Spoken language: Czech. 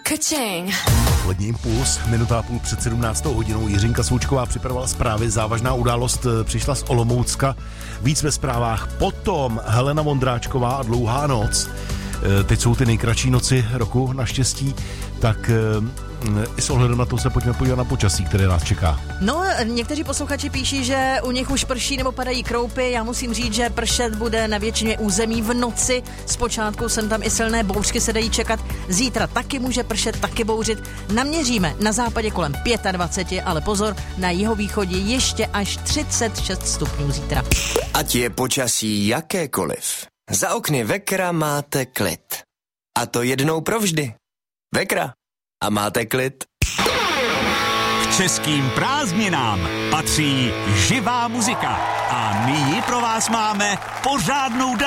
Ka-ching. Lední impuls, minuta a půl před 17. hodinou. Jiřinka Svoučková připravovala zprávy, závažná událost přišla z Olomoucka. Víc ve zprávách. Potom Helena Vondráčková a Dlouhá noc. Teď jsou ty nejkratší noci roku, naštěstí. Tak i s ohledem na to se pojďme podívat na počasí, které nás čeká. No, někteří posluchači píší, že u nich už prší nebo padají kroupy. Já musím říct, že pršet bude na většině území v noci. Zpočátku jsem tam i silné bouřky se dají čekat. Zítra taky může pršet, taky bouřit. Naměříme na západě kolem 25, ale pozor, na jihovýchodě ještě až 36 stupňů zítra. Ať je počasí jakékoliv, za okny Vekra máte klid. A to jednou provždy. Vekra. A máte klid? K českým prázdninám patří živá muzika. A my ji pro vás máme pořádnou